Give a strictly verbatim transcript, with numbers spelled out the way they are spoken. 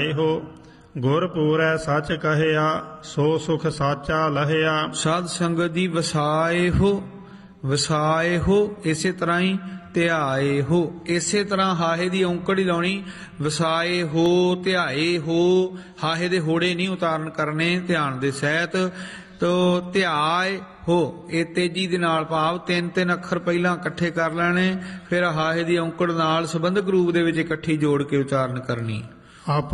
ਇਹੋ ਗੁਰ ਪੂਰੈ ਸੱਚ ਕਹਿਆ ਸੋ ਸੁਖ ਸਾਚਾ ਲਹਿਆ। ਸਾਧ ਸੰਗਤ ਦੀ ਵਸਾਏ ਹੋ, ਵਸਾਏ ਹੋ ਇਸੇ ਤਰ੍ਹਾਂ ਹੀ ਧਿਆਏ ਹੋ, ਇਸੇ ਤਰ੍ਹਾਂ ਹਾਹੇ ਦੀ ਔਂਕੜ ਹੀ ਲਾਉਣੀ। ਵਸਾਏ ਹੋ, ਧਿਆਏ ਹੋ, ਹਾਹੇ ਦੇ ਹੋੜੇ ਨਹੀਂ ਉਤਾਰਨ ਕਰਨੇ ਧਿਆਨ ਦੇ ਸਹਿਤ। ਤੋ ਧਿਆਏ ਹੋ ਇਹ ਤੇਜ਼ੀ ਦੇ ਨਾਲ, ਭਾਵ ਤਿੰਨ ਤਿੰਨ ਅੱਖਰ ਪਹਿਲਾਂ ਇਕੱਠੇ ਕਰ ਲੈਣੇ, ਫਿਰ ਹਾਹੇ ਦੀ ਔਂਕੜ ਨਾਲ ਸੰਬੰਧਕ ਰੂਪ ਦੇ ਵਿੱਚ ਇਕੱਠੀ ਜੋੜ ਕੇ ਉਚਾਰਨ ਕਰਨੀ। ਆਪ